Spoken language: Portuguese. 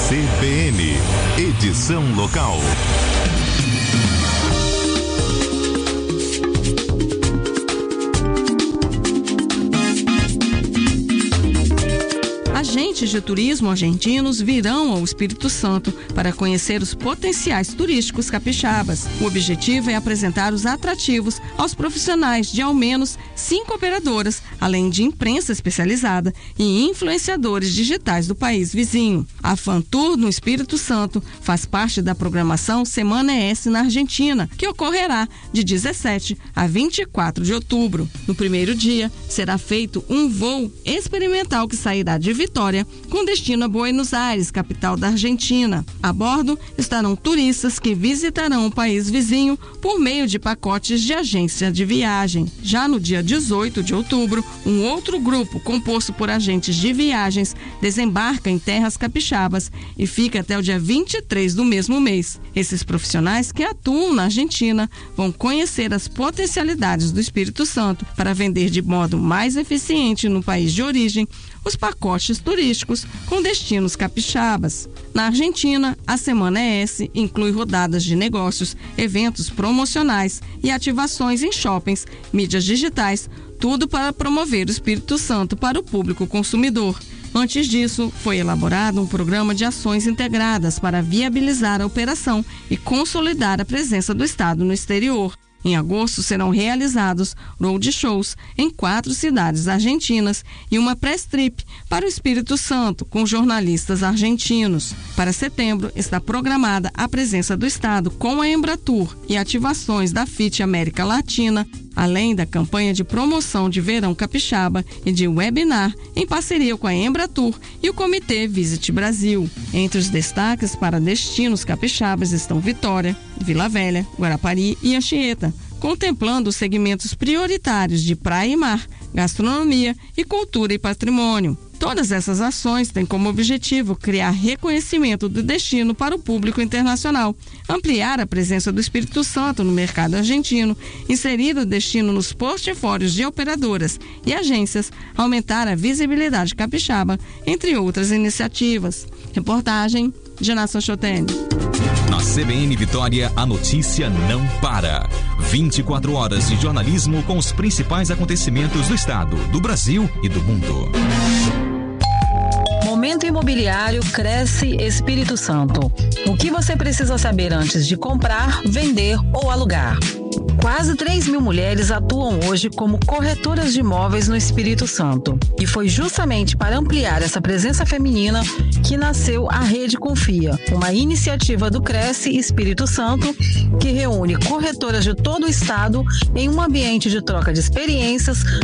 CBN, edição local. Agentes de turismo argentinos virão ao Espírito Santo para conhecer os potenciais turísticos capixabas. O objetivo é apresentar os atrativos aos profissionais de ao menos 5 operadoras, além de imprensa especializada e influenciadores digitais do país vizinho. A FanTour no Espírito Santo faz parte da programação Semana ES na Argentina, que ocorrerá de 17 a 24 de outubro. No primeiro dia, será feito um voo experimental que sairá de Vitória com destino a Buenos Aires, capital da Argentina. A bordo estarão turistas que visitarão o país vizinho por meio de pacotes de agência de viagem. Já no dia 18 de outubro, um outro grupo composto por agentes de viagens desembarca em terras capixabas e fica até o dia 23 do mesmo mês. Esses profissionais que atuam na Argentina vão conhecer as potencialidades do Espírito Santo para vender de modo mais eficiente no país de origem os pacotes turísticos com destinos capixabas. Na Argentina, a Semana ES inclui rodadas de negócios, eventos promocionais e ativações em shoppings, mídias digitais, tudo para promover o Espírito Santo para o público consumidor. Antes disso, foi elaborado um programa de ações integradas para viabilizar a operação e consolidar a presença do Estado no exterior. Em agosto serão realizados road shows em 4 cidades argentinas e uma press trip para o Espírito Santo com jornalistas argentinos. Para setembro está programada a presença do Estado com a Embratur e ativações da FIT América Latina, além da campanha de promoção de Verão Capixaba e de webinar em parceria com a Embratur e o Comitê Visit Brasil. Entre os destaques para destinos capixabas estão Vitória, Vila Velha, Guarapari e Anchieta, contemplando os segmentos prioritários de praia e mar, gastronomia e cultura e patrimônio. Todas essas ações têm como objetivo criar reconhecimento do destino para o público internacional, ampliar a presença do Espírito Santo no mercado argentino, inserir o destino nos portfólios de operadoras e agências, aumentar a visibilidade capixaba, entre outras iniciativas. Reportagem de Nação Chotene. Na CBN Vitória, a notícia não para. 24 horas de jornalismo com os principais acontecimentos do estado, do Brasil e do mundo. Momento Imobiliário Cresce Espírito Santo. O que você precisa saber antes de comprar, vender ou alugar? Quase 3.000 mulheres atuam hoje como corretoras de imóveis no Espírito Santo. E foi justamente para ampliar essa presença feminina que nasceu a Rede Confia, uma iniciativa do Cresce Espírito Santo que reúne corretoras de todo o estado em um ambiente de troca de experiências,